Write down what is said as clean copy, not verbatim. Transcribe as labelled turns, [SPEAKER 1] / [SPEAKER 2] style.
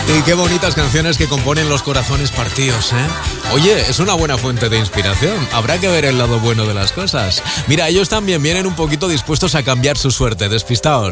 [SPEAKER 1] Y qué bonitas canciones que componen los corazones partidos, ¿eh? Oye, es una buena fuente de inspiración. Habrá que ver el lado bueno de las cosas. Mira, ellos también vienen un poquito dispuestos a cambiar su suerte. Despistaos.